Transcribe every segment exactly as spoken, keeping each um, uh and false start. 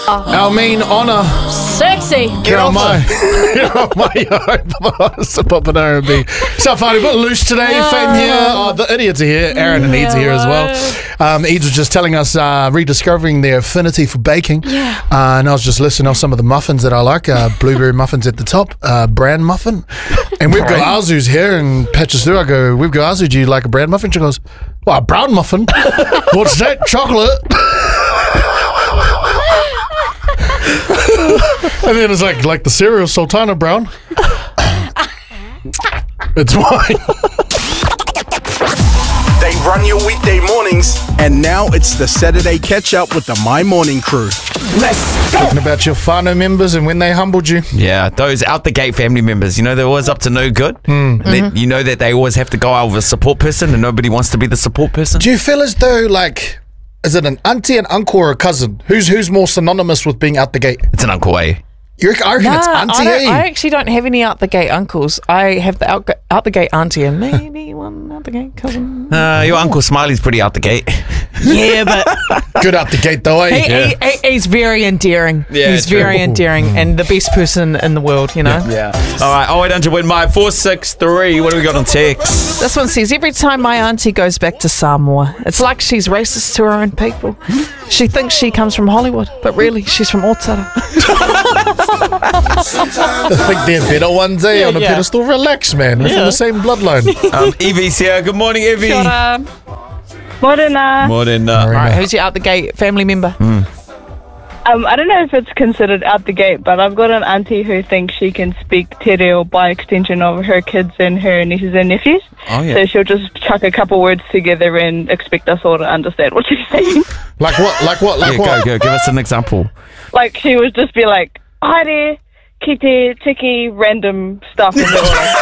Our main honour. Sexy. Get on my. Get on my. Support an R and B. So funny, a bit loose today. Fan here. Oh, the idiots are here. Aaron and Eads are here as well. Um, Eads was just telling us uh, rediscovering their affinity for baking. Yeah. Uh, and I was just listening to some of the muffins that I like. Uh, blueberry muffins at the top. Uh, bran muffin. And we've got Azu's here and patches through. I go, we've got Azu. Do you like a bran muffin? She goes, well, a brown muffin. What's that? Chocolate. And then it's like like the cereal Sultana Brown. It's mine. They run your weekday mornings, and now it's the Saturday catch up with the My Morning crew. Let's go. Talking about your whānau members and when they humbled you. Yeah, those out the gate family members, you know, they're always up to no good. Mm. They, Mm-hmm. you know that they always have to go out with a support person and nobody wants to be the support person. Do you feel as though, like, is it an auntie, an uncle, or a cousin? Who's who's more synonymous with being out the gate? It's an uncle, eh? You reckon, I reckon Nah, it's auntie, I, don't, eh? I actually don't have any out the gate uncles. I have the out, out the gate auntie and maybe one out the gate cousin. Uh, your Uncle Smiley's pretty out the gate. Yeah, but Good out the gate, though, eh? he, he, he, he's very endearing. Yeah, he's true. very endearing and the best person in the world, you know? Yeah. All right, oh eight hundred win my four six three. What do we got on text? This one says, every time my auntie goes back to Samoa, it's like she's racist to her own people. She thinks she comes from Hollywood, but really she's from Otara. I think they're better ones, eh? Yeah, on a yeah. pedestal. Relax, man. We're from the same bloodline. Um, Evie's here. Good morning, Evie. Morena. Morning. Uh, All right, who's your out the gate family member? Um, I don't know if it's considered out the gate, but I've got an auntie who thinks she can speak te reo by extension of her kids and her nieces and nephews. Oh, yeah. So she'll just chuck a couple words together and expect us all to understand what she's saying. Like what? Like what? Like yeah, what? go, go. Give us an example. Like, she would just be like, haere, kite, tiki, random stuff. And they're like,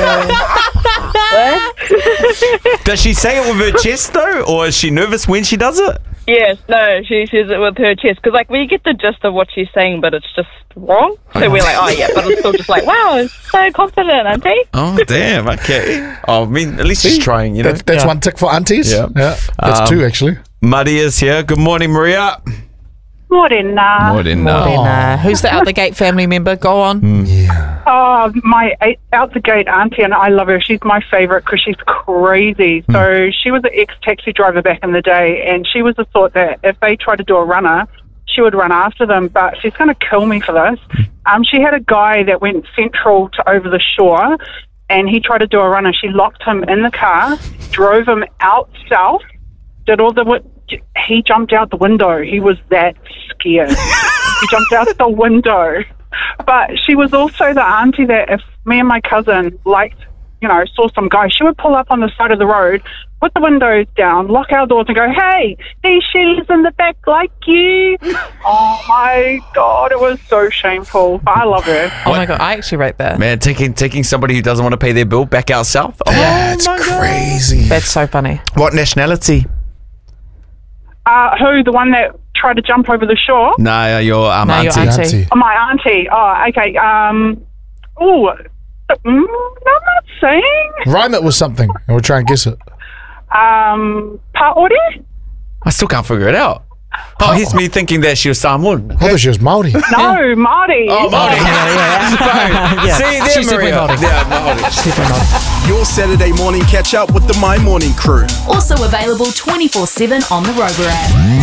uh, what? Does she say it with her chest, though? Or is she nervous when she does it? Yes, no, she says it with her chest. Because, like, we get the gist of what she's saying, but it's just wrong. So we're like, oh, yeah, but it's still just like, wow, it's so confident, auntie. Oh, damn. Okay. Oh, I mean, at least she's trying, you know. That's, that's Yeah. one tick for aunties. Yeah. That's Um, two, actually. Muddy is here. Good morning, Maria. Morena. Morning. Then, uh, who's the out the gate family member? Go on. Oh, my a- out the gate auntie, and I love her. She's my favourite because she's crazy. So she was an ex-taxi driver back in the day, and she was the thought that if they tried to do a runner, she would run after them, but she's going to kill me for this. Um, she had a guy that went central to over the shore, and he tried to do a runner. She locked him in the car, drove him out south, did all the... wi- He jumped out the window. He was that scared. He jumped out the window. But she was also the auntie that if me and my cousin liked, you know, saw some guy, she would pull up on the side of the road, put the windows down, lock our doors and go, hey, these Shellys in the back like you. Oh, my God. It was so shameful. But I love her. Oh my God, I actually rate that. Man, taking taking somebody who doesn't want to pay their bill back out south. Oh, That's my God. crazy. That's so funny. What nationality? Uh, who, the one that tried to jump over the shore? Nah, your um, No, your auntie. auntie. Auntie. Oh, my auntie. Oh, okay. Um, oh, mm, I'm not saying. Rhyme it with something, and we'll try and guess it. Um, Paori? I still can't figure it out. Oh, here's me thinking that she was Samoan. I thought she was Māori. No, Marty. Oh, Maori. Yeah. See, there, She's definitely Maria. Maori. Yeah, Maori. Your Saturday morning catch up with the My Morning crew. Also available twenty-four seven on the Rover app.